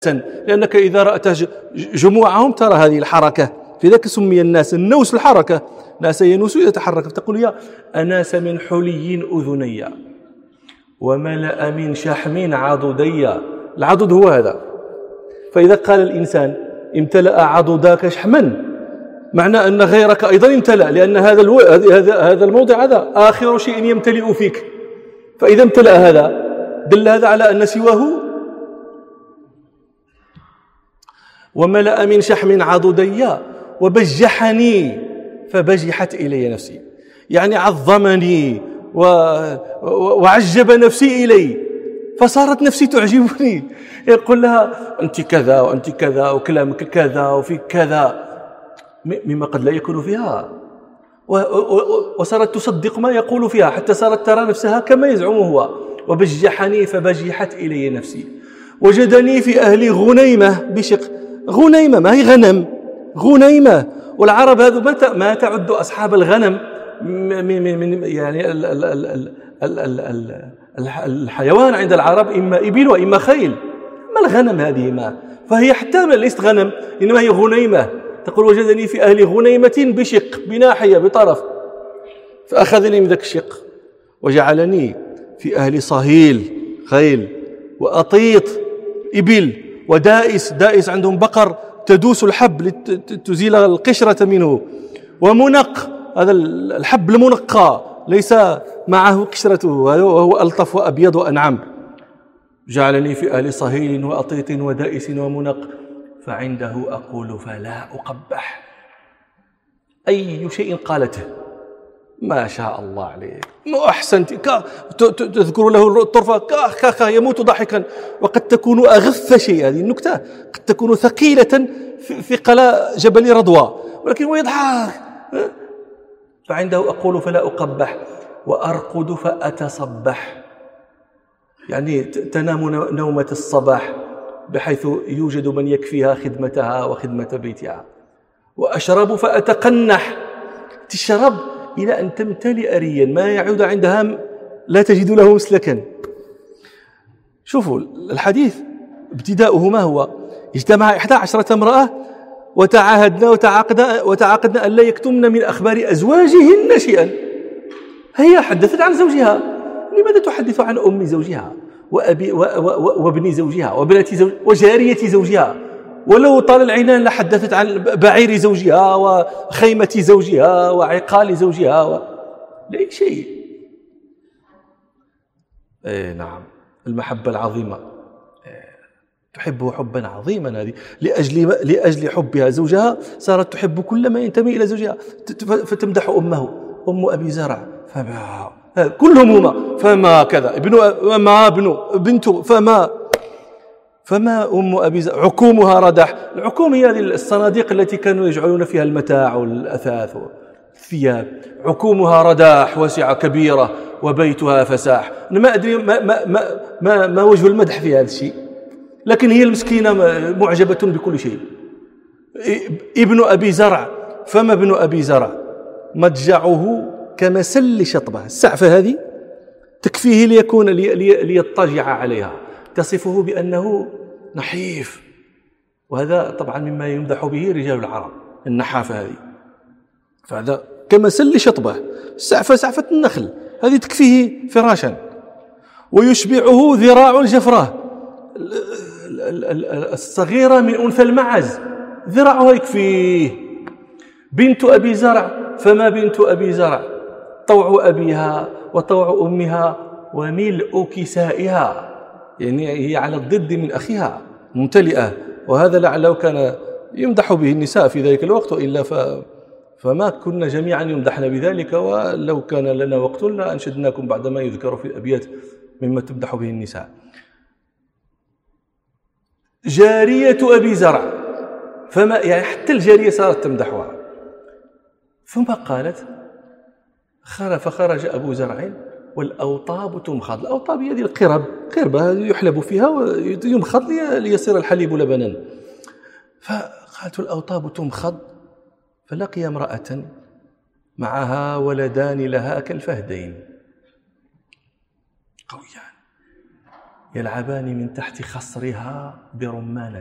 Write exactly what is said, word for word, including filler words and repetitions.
لأنك إذا رأت جموعهم ترى هذه الحركة، لذلك سمي الناس النوس الحركة، ناس ينوس يتحرك. تقول يا أناس من حلي أذني وملأ من شحم عضدي. العضد هو هذا. فإذا قال الإنسان امتلأ عضداك شحما، معنى أن غيرك أيضا امتلأ، لأن هذا الو... هذا هذا الموضع هذا آخر شيء يمتلئ فيك. فإذا امتلأ هذا دل هذا على أن سواه. وملأ من شحم عضدي وبجحني فبجحت إلي نفسي، يعني عظمني و... وعجب نفسي إلي، فصارت نفسي تعجبني. يقول لها أنت كذا وأنت كذا وكلامك كذا وفي كذا مما قد لا يكون فيها، و... و... وصارت تصدق ما يقول فيها، حتى صارت ترى نفسها كما يزعم هو. وبجحني فبجحت إلي نفسي. وجدني في أهل غنيمة بشق. غنيمة ما هي غنم، غنيمة. والعرب هذو ما تعد أصحاب الغنم من من يعني ال ال ال ال ال ال ال الحيوان عند العرب إما إبل وإما خيل. ما الغنم هذه؟ ما فهي حتى ليست غنم، إنما هي غنيمة. تقول وجدني في أهل غنيمة بشق، بناحية بطرف، فأخذني من ذاك الشق وجعلني في أهل صهيل خيل وأطيط إبل ودائس، دائس عندهم بقر تدوس الحب لتزيل القشرة منه، ومنق، هذا الحب المنقى ليس معه قشرته وهو ألطف وأبيض وأنعم. جعلني في أهل صهيل وأطيط ودائس ومنق فعنده أقول فلا أقبح. أي شيء قالته ما شاء الله عليك، ما أحسنت، تذكر له الطرفة كاخ كاخ يموت ضحكا. وقد تكون أغث شيء، هذه النكتة قد تكون ثقيلة في قلاء جبل رضوى، ولكن هو يضحك. فعنده أقول فلا أقبح وأرقد فأتصبح، يعني تنام نومة الصباح بحيث يوجد من يكفيها خدمتها وخدمة بيتها. وأشرب فأتقنح، تشرب إلى أن تمتلئ ريا ما يعود عندها لا تجد له مسلكا. شوفوا الحديث ابتداؤه ما هو؟ اجتمع إحدى عشرة امرأة وتعاهدنا وتعاقدنا, وتعاقدنا أن لا يكتمن من أخبار أزواجهن شيئا. هي حدثت عن زوجها، لماذا تحدث عن أم زوجها وأبي وابن زوجها وبنات زوج وجارية زوجها؟ ولو طال العنان لحدثت عن بعير زوجها وخيمة زوجها وعقال زوجها و... لا شيء. اي نعم، المحبة العظيمة تحبه حبا عظيما، هذه لأجل لأجل حبها زوجها صارت تحب كل ما ينتمي إلى زوجها. فتمدح أمه، أم أبي زرع فما كلهم هما فما كذا، ابن ما ابن بنته فما فما أم أبي زرع عكومها ردح. العكوم هي هذه الصناديق التي كانوا يجعلون فيها المتاع والأثاث والثياب. عكومها رداح واسعة كبيرة وبيتها فساح. أنا ما أدري ما, ما, ما, ما, ما وجه المدح في هذا الشيء، لكن هي المسكينة معجبة بكل شيء. ابن أبي زرع فما ابن أبي زرع مضجعه كمسل شطبة. السعفة هذه تكفيه ليكون لي ليضطجع عليها. تصفه بأنه نحيف، وهذا طبعا مما يمدح به رجال العرب، النحافة هذه. فهذا كمسل شطبة، السعفة سعفة النخل هذه تكفيه فراشا. ويشبعه ذراع الجفرة الصغيرة من أنثى المعز، ذراعها يكفيه. بنت أبي زرع فما بنت أبي زرع طوع أبيها وطوع أمها وملء كسائها، يعني هي على الضد من أخيها ممتلئة. وهذا لعله كان يمدح به النساء في ذلك الوقت، وإلا ف... فما كنا جميعا يمدحنا بذلك. ولو كان لنا وقت لأنشدناكم بعد ما يذكر في الأبيات مما تمدح به النساء. جارية أبي زرع فما، يعني حتى الجارية صارت تمدحها. ثم قالت فخرج أبو زرع والأوطاب تمخض. الأوطاب هذه القرب، قربة يحلب فيها ويمخض ليصير الحليب لبنا. فقالت الأوطاب تمخض، فلقي امرأة معها ولدان لها كالفهدين قويان يلعبان من تحت خصرها برمانة